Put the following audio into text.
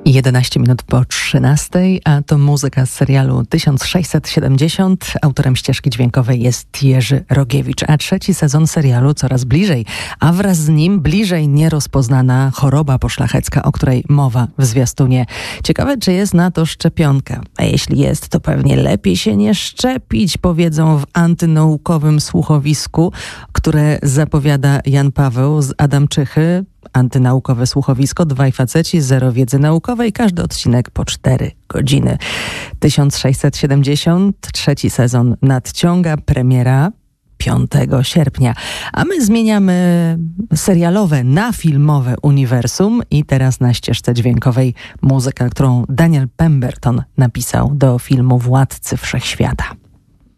11 minut po 13, a to muzyka z serialu 1670. Autorem ścieżki dźwiękowej jest Jerzy Rogiewicz, a trzeci sezon serialu coraz bliżej, a wraz z nim bliżej nierozpoznana choroba poszlachecka, o której mowa w zwiastunie. Ciekawe, czy jest na to szczepionka, a jeśli jest, to pewnie lepiej się nie szczepić, powiedzą w antynaukowym słuchowisku, które zapowiada Jan Paweł z Adamczychy. Antynaukowe słuchowisko, dwaj faceci, zero wiedzy naukowej, każdy odcinek po 4 godziny. 1670, trzeci sezon nadciąga, premiera 5 sierpnia. A my zmieniamy serialowe na filmowe uniwersum i teraz na ścieżce dźwiękowej muzyka, którą Daniel Pemberton napisał do filmu Władcy Wszechświata.